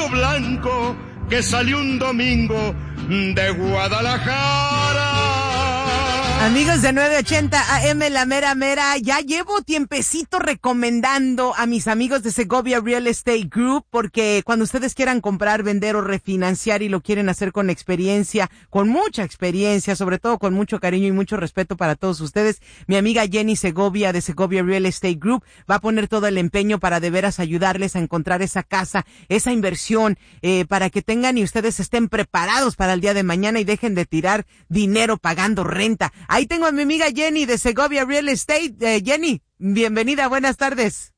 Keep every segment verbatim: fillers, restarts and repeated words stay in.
gallo blanco que salió un domingo de Guadalajara. Amigos de nueve ochenta A M, la mera mera, ya llevo tiempecito recomendando a mis amigos de Segovia Real Estate Group, porque cuando ustedes quieran comprar, vender o refinanciar y lo quieren hacer con experiencia, con mucha experiencia, sobre todo con mucho cariño y mucho respeto para todos ustedes, mi amiga Jenny Segovia de Segovia Real Estate Group va a poner todo el empeño para de veras ayudarles a encontrar esa casa, esa inversión, eh, para que tengan y ustedes estén preparados para el día de mañana y dejen de tirar dinero pagando renta. Ahí tengo a mi amiga Jenny de Segovia Real Estate. Eh, Jenny, bienvenida, buenas tardes.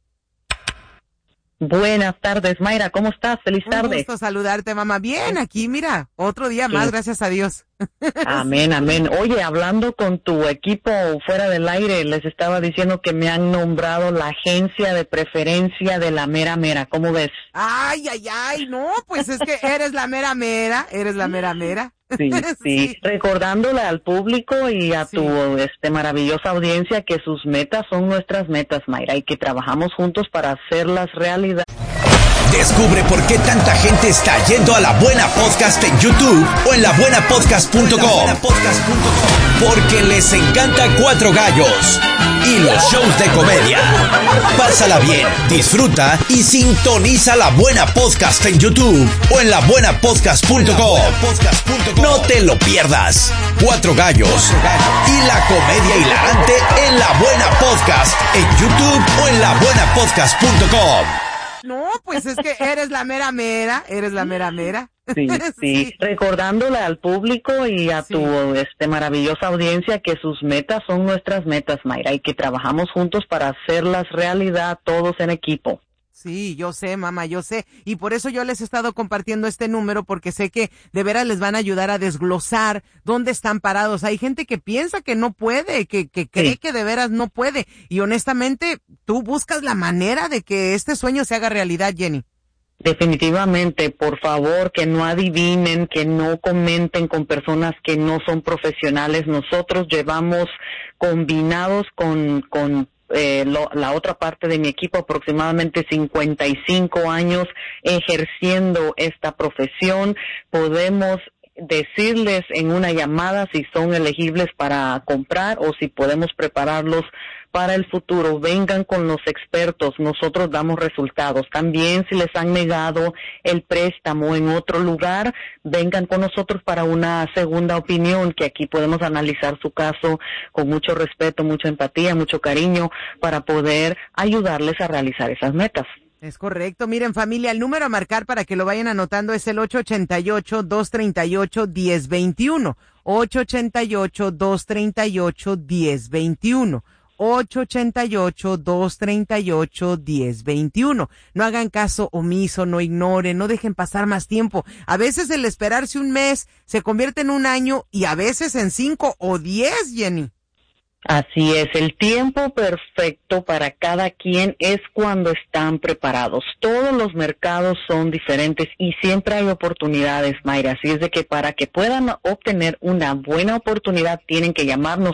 Buenas tardes, Mayra, ¿cómo estás? Feliz tarde. Un gusto saludarte, mamá. Bien, aquí, mira, otro día más, sí. Gracias a Dios. Amén, amén. Oye, hablando con tu equipo fuera del aire, les estaba diciendo que me han nombrado la agencia de preferencia de la mera mera. ¿Cómo ves? Ay, ay, ay, no, pues es que eres la mera mera, eres la mera mera. Sí, sí, sí, recordándole al público y a sí. tu este maravillosa audiencia que sus metas son nuestras metas, Mayra, y que trabajamos juntos para hacerlas realidad. Descubre por qué tanta gente está yendo a La Buena Podcast en YouTube o en la buena podcast punto com. Porque les encanta Cuatro Gallos y los shows de comedia. Pásala bien, disfruta y sintoniza La Buena Podcast en YouTube o en la buena podcast punto com. No te lo pierdas. Cuatro Gallos y la comedia hilarante en La Buena Podcast en YouTube o en la buena podcast punto com. No, pues es que eres la mera mera, eres la mera mera. Sí, sí, sí. Recordándole al público y a sí. tu este maravillosa audiencia que sus metas son nuestras metas, Mayra, y que trabajamos juntos para hacerlas realidad todos en equipo. Sí, yo sé, mamá, yo sé. Y por eso yo les he estado compartiendo este número, porque sé que de veras les van a ayudar a desglosar dónde están parados. Hay gente que piensa que no puede, que, que cree sí. que de veras no puede. Y honestamente, tú buscas la manera de que este sueño se haga realidad, Jenny. Definitivamente, por favor, que no adivinen, que no comenten con personas que no son profesionales. Nosotros llevamos combinados con, con Eh, lo, la otra parte de mi equipo aproximadamente cincuenta y cinco años ejerciendo esta profesión. Podemos decirles en una llamada si son elegibles para comprar o si podemos prepararlos para el futuro. Vengan con los expertos, nosotros damos resultados. También si les han negado el préstamo en otro lugar, vengan con nosotros para una segunda opinión, que aquí podemos analizar su caso con mucho respeto, mucha empatía, mucho cariño, para poder ayudarles a realizar esas metas. Es correcto. Miren, familia, el número a marcar para que lo vayan anotando es el ocho ocho ocho, dos tres ocho, uno cero dos uno. ocho ocho ocho, dos tres ocho, uno cero dos uno. ocho ocho ocho, dos tres ocho, uno cero dos uno. No hagan caso omiso, no ignoren, no dejen pasar más tiempo. A veces el esperarse un mes se convierte en un año y a veces en cinco o diez, Jenny. Así es, el tiempo perfecto para cada quien es cuando están preparados. Todos los mercados son diferentes y siempre hay oportunidades, Mayra. Así es de que para que puedan obtener una buena oportunidad tienen que llamarnos